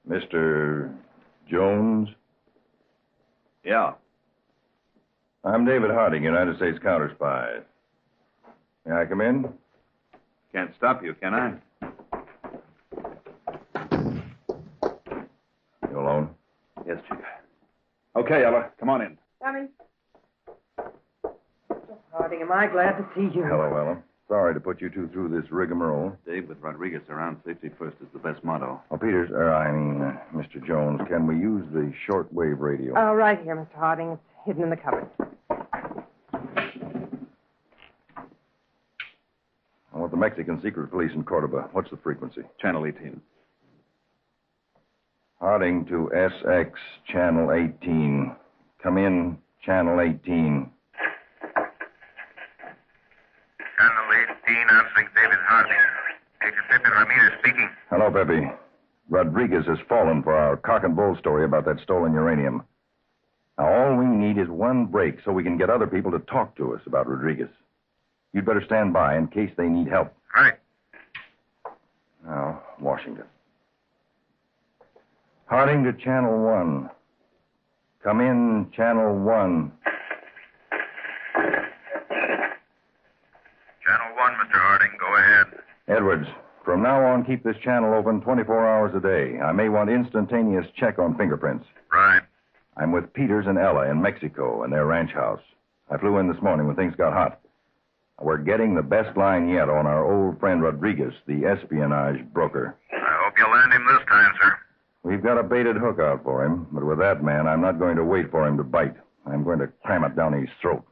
Mr. Jones? Yeah. I'm David Harding, United States counter-spy. May I come in? Can't stop you, can I? You alone? Yes, Chief. Okay, Ella, come on in. Coming. Mr. Harding, am I glad to see you. Hello, Ella. Sorry to put you two through this rigmarole. Dave, with Rodriguez around, safety first is the best motto. Oh, Mr. Jones, can we use the shortwave radio? Oh, right here, Mr. Harding. It's hidden in the cupboard. I want the Mexican secret police in Cordoba. What's the frequency? Channel 18. Harding to SX, Channel 18. Come in, Channel 18. Channel 18, answering David Harding. Agent Pepe Ramirez speaking. Hello, Pepe. Rodriguez has fallen for our cock and bull story about that stolen uranium. Now, all we need is one break so we can get other people to talk to us about Rodriguez. You'd better stand by in case they need help. Right. Now, Washington. Harding to Channel 1. Come in, Channel 1. Channel 1, Mr. Harding. Go ahead. Edwards, from now on, keep this channel open 24 hours a day. I may want instantaneous check on fingerprints. Right. I'm with Peters and Ella in Mexico in their ranch house. I flew in this morning when things got hot. We're getting the best line yet on our old friend Rodriguez, the espionage broker. I hope you land him this time, sir. We've got a baited hook out for him, but with that man, I'm not going to wait for him to bite. I'm going to cram it down his throat.